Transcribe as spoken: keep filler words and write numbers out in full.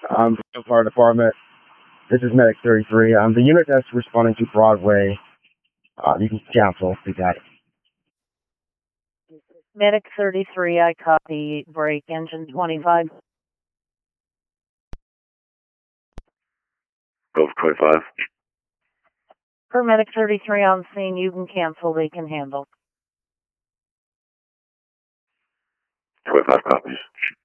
Um, the fire department. This is Medic thirty-three. Um, the unit that's responding to Broadway, uh, you can cancel. We got it. Medic thirty-three, I copy. Break engine twenty-five. Go for twenty-five. Per Medic thirty-three on scene, you can cancel. They can handle. twenty-five copies.